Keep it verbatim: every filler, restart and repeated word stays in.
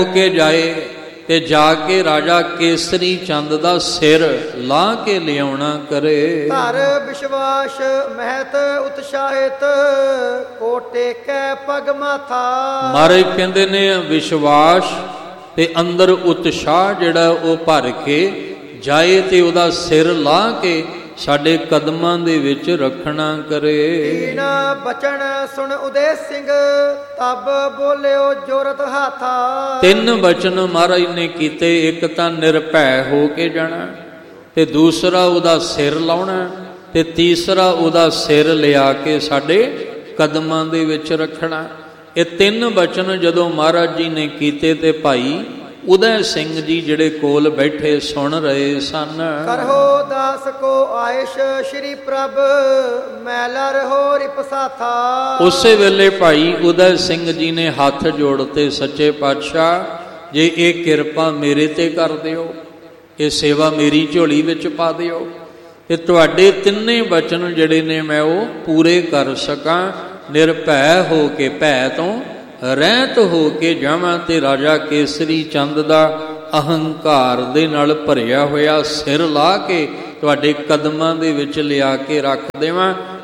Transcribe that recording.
ਕੇ ਜਾਏ ਤੇ ਜਾ ਕੇ ਰਾਜਾ ਕੇਸਰੀ ਚੰਦ ਦਾ ਸਿਰ ਲਾਹ ਕੇ ਲਿਆਉਣਾ ਕਰੇ। ਧਰ ਵਿਸ਼ਵਾਸ ਮਹਿਤ ਉਤਸ਼ਾਹਿਤ ਕੋਟੇ ਕੈ ਪਗ ਮਾਥਾ। ਮਹਾਰਾਜ ਕਹਿੰਦੇ ਨੇ ਵਿਸ਼ਵਾਸ ਤੇ ਅੰਦਰ ਉਤਸ਼ਾਹ ਜਿਹੜਾ ਉਹ ਭਰ ਕੇ ਜਾਏ ਤੇ ਉਹਦਾ ਸਿਰ ਲਾਹ ਕੇ ਸਾਡੇ ਕਦਮਾਂ ਦੇ ਵਿੱਚ ਰੱਖਣਾ ਕਰੇ। ਤੀਨ ਬਚਨ ਸੁਣ ਉਦੇ ਸਿੰਘ ਤਬ ਬੋਲਿਓ ਜੋਰਤ ਹਾਥਾ। ਤਿੰਨ ਬਚਨ ਮਹਾਰਾਜ ਨੇ ਕੀਤੇ, ਇੱਕ ਤਾਂ ਨਿਰਭੈ ਹੋ ਕੇ ਜਾਣਾ, ਤੇ ਦੂਸਰਾ ਉਹਦਾ ਸਿਰ ਲਾਉਣਾ, ਤੇ ਤੀਸਰਾ ਉਹਦਾ ਸਿਰ ਲਿਆ ਕੇ ਸਾਡੇ ਕਦਮਾਂ ਦੇ ਵਿੱਚ ਰੱਖਣਾ। ਇਹ ਤਿੰਨ ਬਚਨ ਜਦੋਂ ਮਹਾਰਾਜ ਜੀ ਨੇ ਕੀਤੇ ਤੇ ਭਾਈ ਉਦੈ ਸਿੰਘ ਜੀ ਜਿਹੜੇ ਕੋਲ ਬੈਠੇ ਸੁਣ ਰਹੇ ਸਨ। ਕਰਹੋ ਦਾਸ ਕੋ ਆਇਸ਼ ਸ਼੍ਰੀ ਪ੍ਰਭ ਮੈਲਾ ਰਹੋ ਰਿਪਸਾਥਾ। ਉਸੇ ਵੇਲੇ ਭਾਈ ਉਦੈ ਸਿੰਘ ਜੀ ਨੇ ਹੱਥ ਜੋੜਤੇ, ਸੱਚੇ ਪਾਤਸ਼ਾਹ ਜੇ ਇਹ ਕਿਰਪਾ ਮੇਰੇ ਤੇ ਕਰ ਦਿਓ, ਇਹ ਸੇਵਾ ਮੇਰੀ ਝੋਲੀ ਵਿੱਚ ਪਾ ਦਿਓ ਤੇ ਤੁਹਾਡੇ ਤਿੰਨੇ ਬਚਨ ਜਿਹੜੇ ਨੇ ਮੈਂ ਉਹ ਪੂਰੇ ਕਰ ਸਕਾਂ। ਨਿਰਭੈ ਹੋ ਕੇ, ਭੈ ਤੋਂ ਰਹਿਤ ਹੋ ਕੇ ਜਾਵਾਂ ਤੇ ਰਾਜਾ ਕੇਸਰੀ ਚੰਦ ਦਾ ਅਹੰਕਾਰ ਦੇ ਨਾਲ ਭਰਿਆ ਹੋਇਆ ਸਿਰ ਲਾ ਕੇ ਤੁਹਾਡੇ ਕਦਮਾਂ ਦੇ ਵਿੱਚ ਲਿਆ ਕੇ ਰੱਖ ਦੇਵਾਂ।